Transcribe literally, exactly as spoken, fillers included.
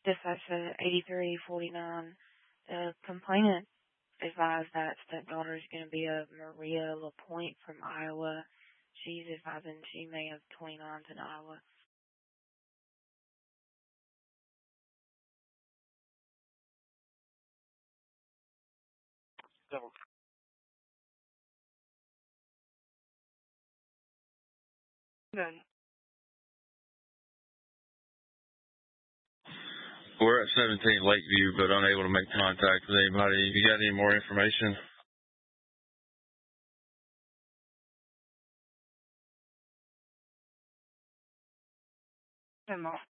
Dispatch to eighty-three forty-nine. The complainant advised that stepdaughter is going to be a Maria LaPointe from Iowa. She's advising she may have twenty-nines in Iowa. Double. None. We're at seventeen Lakeview, but unable to make contact with anybody. You got any more information? Ten more.